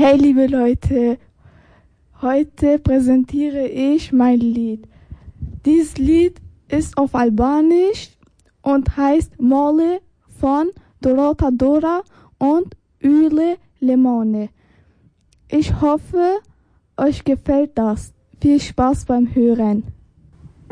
Hey liebe Leute, heute präsentiere ich mein Lied. Dieses Lied ist auf Albanisch und heißt Mole von Dorota Dora und Yle Lemone. Ich hoffe, euch gefällt das. Viel Spaß beim Hören.